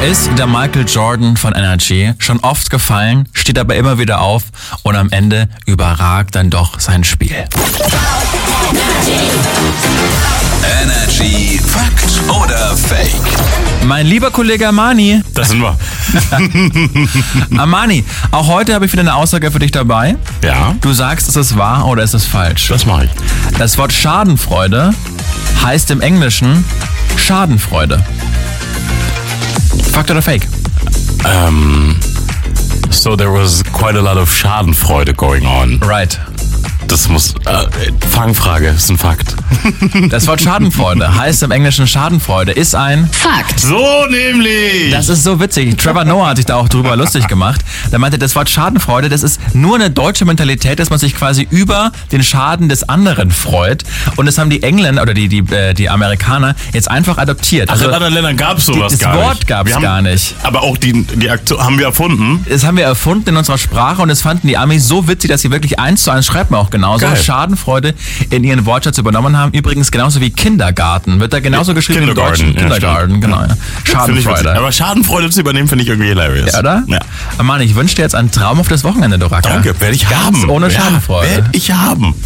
ist der Michael Jordan von Energy. Schon oft gefallen, steht aber immer wieder auf und am Ende überragt dann doch sein Spiel. Energy Fakt oder Fake? Mein lieber Kollege Armani. Das sind wir. Armani, auch heute habe ich wieder eine Aussage für dich dabei. Ja, Du sagst, ist es wahr oder ist es falsch? das mache ich. Das Wort Schadenfreude heißt im Englischen Schadenfreude. Fakt oder Fake? So there was quite a lot of Schadenfreude going on. Right. Das muss... Fangfrage, ist ein Fakt. Das Wort Schadenfreude heißt im Englischen Schadenfreude, ist ein... Fakt. So nämlich! Das ist so witzig. Trevor Noah hat sich da auch drüber lustig gemacht. Der meinte, das Wort Schadenfreude, das ist nur eine deutsche Mentalität, dass man sich quasi über den Schaden des anderen freut. Und das haben die Engländer oder die Amerikaner jetzt einfach adoptiert. Also in anderen Ländern gab es sowas das gar nicht. Wort gab es gar nicht. Aber auch die Aktion haben wir erfunden. Das haben wir erfunden in unserer Sprache und das fanden die Amis so witzig, dass sie wirklich 1:1, schreibt man auch genauso, Geil. Schadenfreude in ihren Wortschatz übernommen haben. Übrigens genauso wie Kindergarten. Wird da genauso geschrieben wie im Deutschen. Kindergarten, Genau. Ja. Finde ich witzig. Schadenfreude. Aber Schadenfreude zu übernehmen, finde ich irgendwie hilarious. Ja, oder? Ja. Mann, ich wünsche dir jetzt ein traumhaftes Wochenende, Doraka. Danke, werde ich Ganz haben. ohne Schadenfreude. Ja, werde ich haben.